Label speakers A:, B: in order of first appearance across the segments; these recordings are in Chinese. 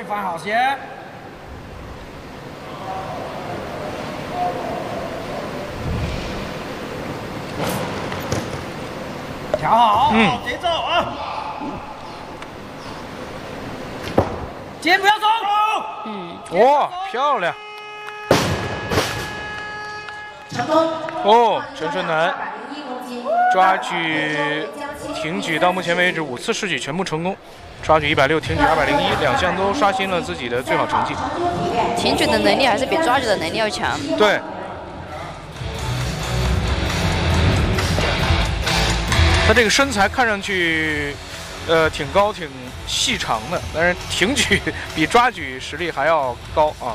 A: 放好线。调好，好节奏啊！肩不要松。
B: 哇，漂亮！
C: 成功。
B: 哦，陈顺南抓举、挺举到目前为止5次试举全部成功，抓举160，挺举201，两项都刷新了自己的最好成绩。
D: 挺举的能力还是比抓举的能力要强。
B: 对。他这个身材看上去，挺高、挺细长的，但是挺举比抓举实力还要高啊。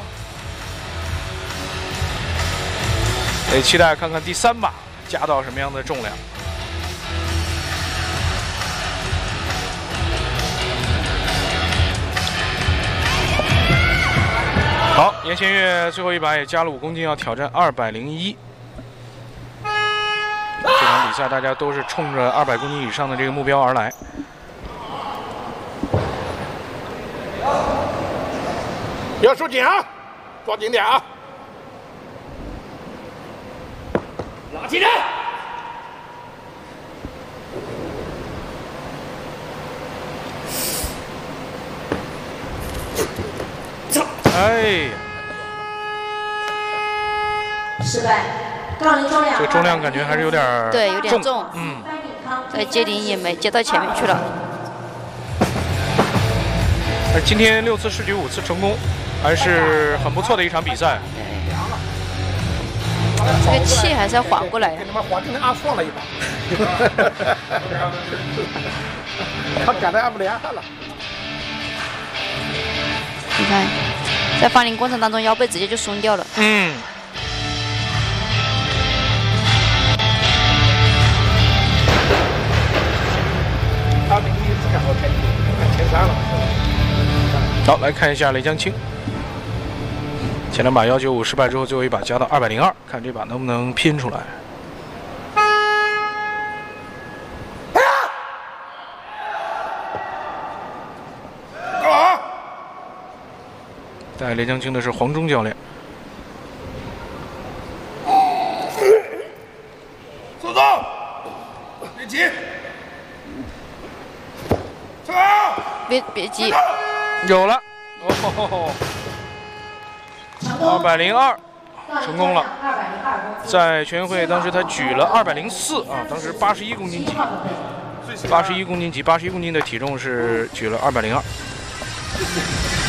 B: 得期待看看第3把加到什么样的重量。好，严弦月最后一把也加了5公斤，要挑战201。这场比赛大家都是冲着200公斤以上的这个目标而来。
E: 要收紧啊，抓紧点啊！
A: 拉起来！
B: 哎呀！
C: 失败。杠铃重量。
B: 这个重量感觉还是有点
D: 对，有点重。在接顶也没接到前面去了。
B: 今天6次试举5次成功，还是很不错的一场比赛。
D: 这个气还是要缓过来。
E: 他妈缓成按错了一把，他赶的按不连上了。
D: 你看，在发力过程当中腰背直接就松掉了。
E: 他这个只看到前3了。
B: 好，来看一下雷江青。前2把195失败之后，最后一把加到202，看这把能不能拼出来。带雷江青的是黄忠教练。
E: 速度，别急，
D: 别急，
B: 有了，哦。202成功了，在全运会当时他举了204啊，当时81公斤级，81公斤级，81公斤的体重是举了202。